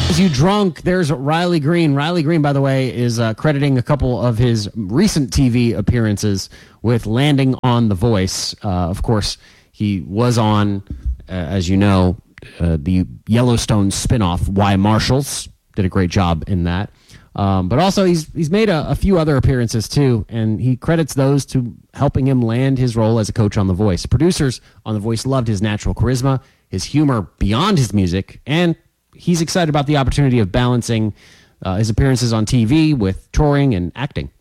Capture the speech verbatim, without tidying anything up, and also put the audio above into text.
As you drunk, there's Riley Green. Riley Green, by the way, is uh, crediting a couple of his recent T V appearances with landing on The Voice. Uh, of course, he was on, uh, as you know, uh, the Yellowstone spinoff, Why Marshals. Did a great job in that. Um, but also, he's he's made a, a few other appearances, too, and he credits those to helping him land his role as a coach on The Voice. Producers on The Voice loved his natural charisma, his humor beyond his music, and he's excited about the opportunity of balancing uh, his appearances on T V with touring and acting.